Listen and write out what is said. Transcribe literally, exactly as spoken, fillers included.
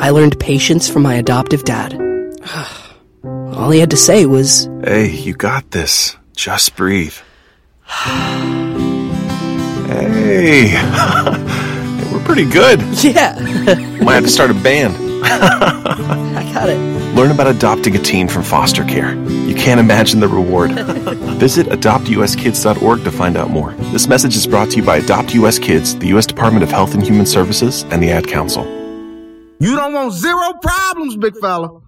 I learned patience from my adoptive dad. All he had to say was, "Hey, you got this. Just breathe." Hey, we're pretty good. Yeah. Might have to start a band. I got it. Learn about adopting a teen from foster care. You can't imagine the reward. Visit adopt u s kids dot org to find out more. This message is brought to you by Adopt U S Kids, the U S Department of Health and Human Services, and the Ad Council. You don't want zero problems, big fella.